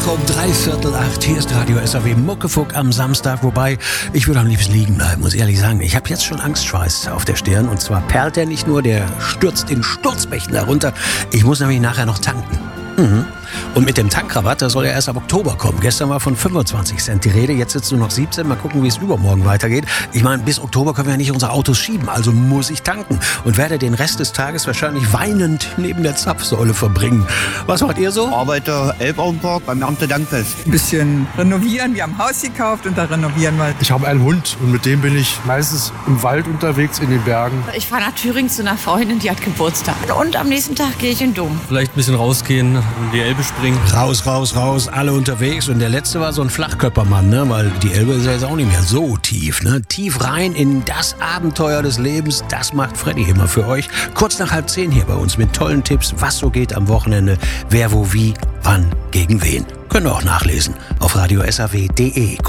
Woche um 7:45. Hier ist Radio SAW Muckefuck am Samstag. Wobei, ich würde am liebsten liegen bleiben, muss ehrlich sagen. Ich habe jetzt schon Angstschweiß auf der Stirn. Und zwar perlt der nicht nur, der stürzt in Sturzbächen herunter. Ich muss nämlich nachher noch tanken. Und mit dem Tankrabatt, da soll ja erst ab Oktober kommen. Gestern war von 25 Cent die Rede, jetzt sitzt nur noch 17. Mal gucken, wie es übermorgen weitergeht. Ich meine, bis Oktober können wir ja nicht unsere Autos schieben, also muss ich tanken. Und werde den Rest des Tages wahrscheinlich weinend neben der Zapfsäule verbringen. Was macht ihr so? Arbeite Elbauenpark beim Erntedankfest. Ein bisschen renovieren. Wir haben ein Haus gekauft und da renovieren wir. Ich habe einen Hund und mit dem bin ich meistens im Wald unterwegs, in den Bergen. Ich fahre nach Thüringen zu einer Freundin, die hat Geburtstag. Und am nächsten Tag gehe ich in den Dom. Vielleicht ein bisschen rausgehen, in die Elbe springen. Raus, alle unterwegs. Und der letzte war so ein Flachkörpermann, ne? Weil die Elbe ist ja jetzt auch nicht mehr so tief, ne? Tief rein in das Abenteuer des Lebens, das macht Freddy immer für euch. Kurz nach 9:30 hier bei uns mit tollen Tipps, was so geht am Wochenende, wer, wo, wie, wann, gegen wen. Könnt ihr auch nachlesen auf radiosaw.de.